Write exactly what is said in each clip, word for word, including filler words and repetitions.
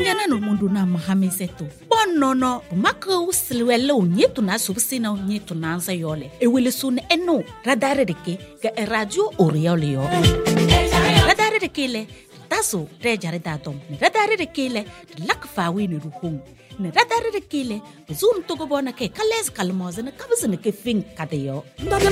Onjana no mundu na mahamisetu. Bonono, maka usilwele unyetu na subsina unyetu na ansa yole. Ewele sun eno, radare deke, ga radio oriole yo. Radare deke le, taso, rejare datom. Radare deke le, lakfawi ni ruhung. Ne radare deke le, zun togo bona ke, kales kalmoze ne kabazene ke fin kadeyo.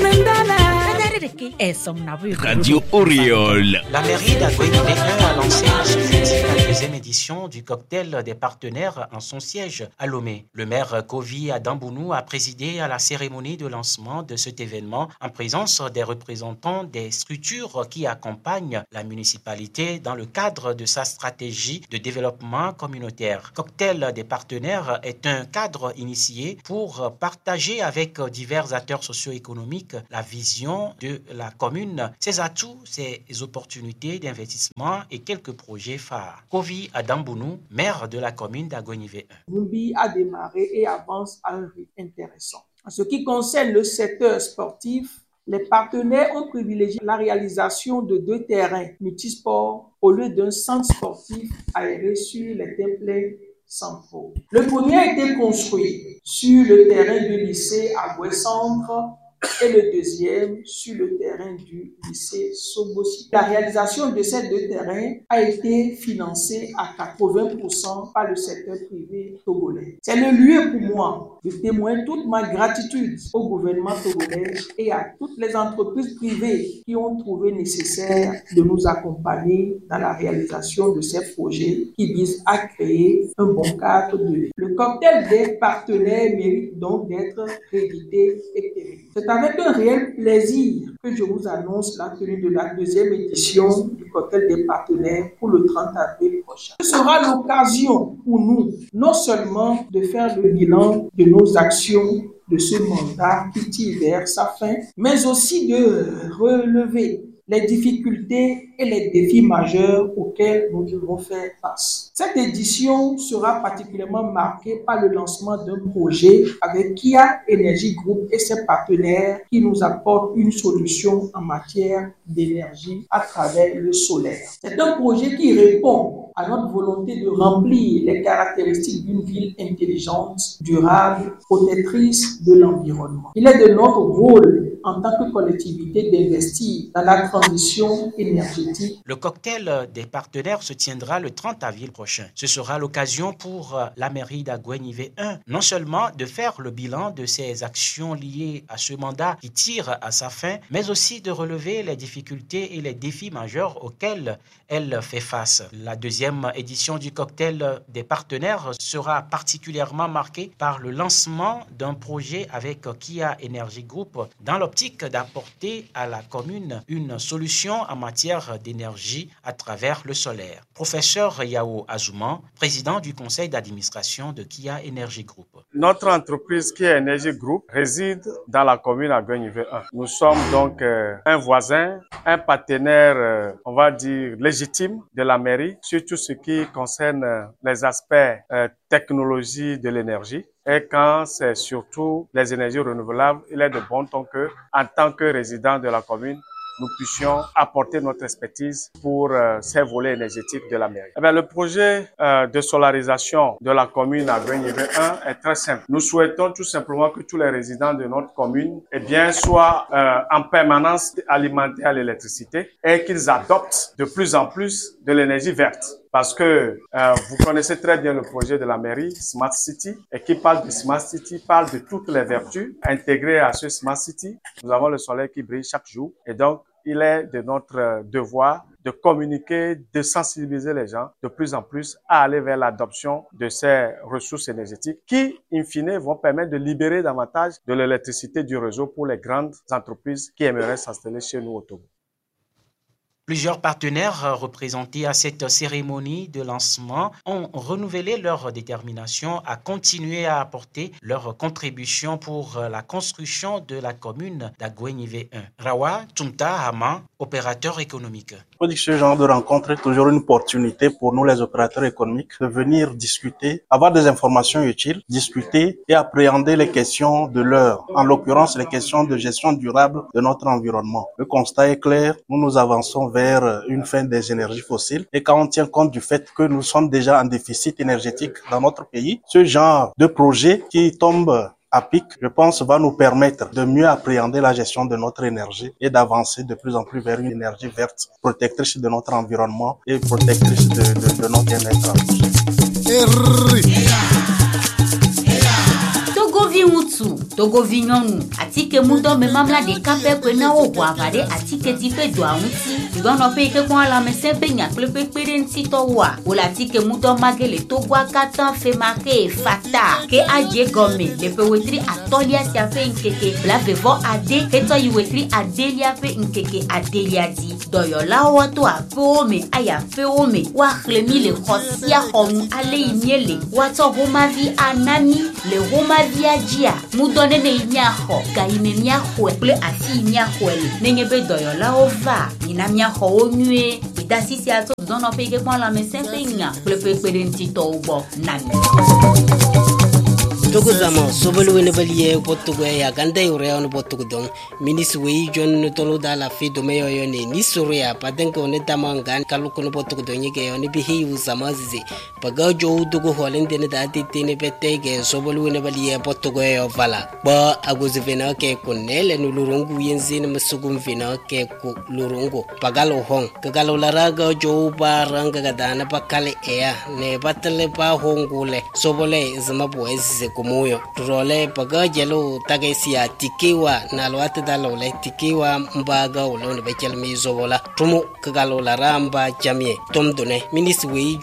Radare deke, esom na vu. Radio Oriole. La mairie d'Aguaï-Guinée a lancé ce jeudi la deuxième édition du cocktail des partenaires en son siège à Lomé. Le maire Kovi Adambounou a présidé à la cérémonie de lancement de cet événement en présence des représentants des structures qui accompagnent la municipalité dans le cadre de sa stratégie de développement communautaire. Cocktail des partenaires est un cadre initié pour partager avec divers acteurs socio-économiques la vision de la commune, ses atouts, ses opportunités d'investissement et quelques projets phares. Kovi Adambounou, maire de la commune d'Agoignivé un. Rumbi a démarré et avance à un rythme intéressant. En ce qui concerne le secteur sportif, les partenaires ont privilégié la réalisation de deux terrains multisports au lieu d'un centre sportif aéré sur les templets centraux. Le premier a été construit sur le terrain du lycée Agoué Centre et le deuxième sur le terrain du lycée Sobosi. La réalisation de ces deux terrains a été financée à quatre-vingts pour cent par le secteur privé togolais. C'est le lieu pour moi de témoigner toute ma gratitude au gouvernement togolais et à toutes les entreprises privées qui ont trouvé nécessaire de nous accompagner dans la réalisation de ces projets qui visent à créer un bon cadre de vie. Le cocktail des partenaires mérite donc d'être réédité et pérennisé. C'est avec un réel plaisir que je vous annonce la tenue de la deuxième édition du cocktail des partenaires pour le trente avril prochain. Ce sera l'occasion pour nous, non seulement de faire le bilan de nos actions de ce mandat qui tire vers sa fin, mais aussi de relever les difficultés et les défis majeurs auxquels nous devons faire face. Cette édition sera particulièrement marquée par le lancement d'un projet avec Kia Energy Group et ses partenaires qui nous apportent une solution en matière d'énergie à travers le solaire. C'est un projet qui répond à notre volonté de remplir les caractéristiques d'une ville intelligente, durable, protectrice de l'environnement. Il est de notre rôle en tant que collectivité d'investir dans la transition énergétique. Le cocktail des partenaires se tiendra le trente avril prochain. Ce sera l'occasion pour la mairie d'Aguaignivé un non seulement de faire le bilan de ses actions liées à ce mandat qui tire à sa fin, mais aussi de relever les difficultés et les défis majeurs auxquels elle fait face. La deuxième édition du cocktail des partenaires sera particulièrement marquée par le lancement d'un projet avec Kia Energy Group dans l'optique d'apporter à la commune une solution en matière d'énergie à travers le solaire. Professeur Yao Azouman, président du conseil d'administration de Kia Energy Group. Notre entreprise Kia Energy Group réside dans la commune d'Aguaignivé un. Nous sommes donc euh, un voisin, un partenaire, euh, on va dire, légitime de la mairie sur tout ce qui concerne euh, les aspects euh, technologie de l'énergie. Et quand c'est surtout les énergies renouvelables, il est de bon ton que, en tant que résident de la commune, nous puissions apporter notre expertise pour euh, ces volets énergétiques de la mairie. Eh bien, le projet euh, de solarisation de la commune Aguaignivé un est très simple. Nous souhaitons tout simplement que tous les résidents de notre commune eh bien, soient euh, en permanence alimentés à l'électricité et qu'ils adoptent de plus en plus de l'énergie verte. Parce que euh, vous connaissez très bien le projet de la mairie Smart City et qui parle de Smart City, parle de toutes les vertus intégrées à ce Smart City. Nous avons le soleil qui brille chaque jour et donc il est de notre devoir de communiquer, de sensibiliser les gens de plus en plus à aller vers l'adoption de ces ressources énergétiques qui, in fine, vont permettre de libérer davantage de l'électricité du réseau pour les grandes entreprises qui aimeraient s'installer chez nous au Togo. Plusieurs partenaires représentés à cette cérémonie de lancement ont renouvelé leur détermination à continuer à apporter leur contribution pour la construction de la commune d'Aguaignivé un. Rawa Tumta Hama, opérateur économique. Je dis que ce genre de rencontre est toujours une opportunité pour nous les opérateurs économiques de venir discuter, avoir des informations utiles, discuter et appréhender les questions de l'heure, en l'occurrence les questions de gestion durable de notre environnement. Le constat est clair, nous nous avançons vers vers une fin des énergies fossiles. Et quand on tient compte du fait que nous sommes déjà en déficit énergétique dans notre pays, ce genre de projet qui tombe à pic, je pense, va nous permettre de mieux appréhender la gestion de notre énergie et d'avancer de plus en plus vers une énergie verte, protectrice de notre environnement et protectrice de, de, de notre bien-être. Togo vignonu atike mudo me mamla de kape ko na wo kwa vade atike ti fe do awuti igono pe ke kwa la me se pe nya pe pe pe nti to wa o la atike mudo magele to gwa katan fe marke fata ke aje gome le pe wetri atolia ti afe nkeke bla vevo ade ke to yi wetri adelia fe nkeke adelia di do yo la wo to afe o me aya fe o me wa chlemi le khosia homu ale imiele wa to homa vi anani le homa vi ajia mudo nene nyaho ga ime nyaho ple afi nyaho le nenge be doyo la ova ina nyaho onue idasi si ato dono peke kwa la mesempe nya ple pe pe dentito ubo nani Togo zama sobolo wene baliye botugo ya ganda yure on botugo don minis wei jon tolo da la fi do meyo yo ne ni soria padenko ne tamangan kaluko no botugo don yeke yo ne bihi uzama zizi paga jo dugo holende ne da titine petege sobolo wene baliye botugo yo vala ba aguzi vena ke kunele no lurungu yenzi ne masugum vena ke ku lurungu pagalo hong kagalo laraga jo baranga gadana pakale ea ne batale pa hongule sobole zama boezi kumuyo role paga jelo tagesia tikiwa na lwate dalole tikiwa mbaga ulone bechel mizobola tumu kagalo la ramba jamie tomdone minisi wi